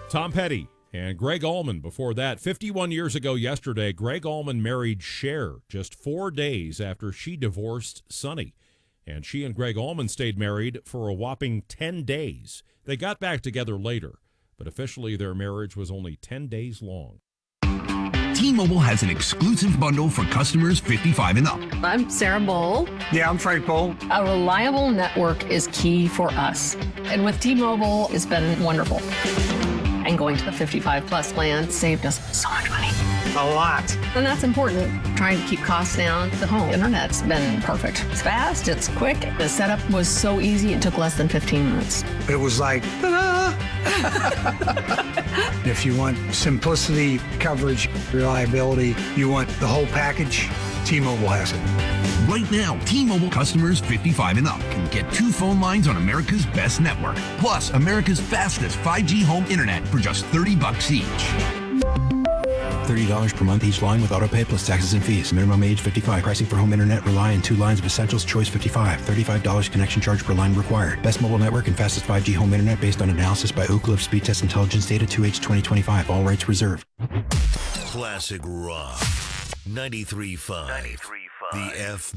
Tom Petty and Greg Allman before that. 51 years ago yesterday, Greg Allman married Cher just 4 days after she divorced Sonny. And she and Greg Allman stayed married for a whopping 10 days. They got back together later, but officially their marriage was only 10 days long. T-Mobile has an exclusive bundle for customers 55 and up. I'm Sarah Bowl. Yeah, I'm Frank Bowl. A reliable network is key for us. And with T-Mobile, it's been wonderful. And going to the 55 plus plan saved us so much money. A lot. And that's important. Trying to keep costs down. The home internet's been perfect. It's fast, it's quick. The setup was so easy, it took less than 15 minutes. It was like, ta-da! If you want simplicity, coverage, reliability, you want the whole package, T-Mobile has it. Right now, T-Mobile customers 55 and up can get 2 phone lines on America's best network, plus America's fastest 5G home internet for just $30 each. $30 per month each line with autopay plus taxes and fees. Minimum age 55. Pricing for home internet rely on 2 lines of Essentials. Choice 55. $35 connection charge per line required. Best mobile network and fastest 5G home internet based on analysis by Oak Cliff Speed Test Intelligence data 2H 2025. All rights reserved. Classic Rock. 93.5. The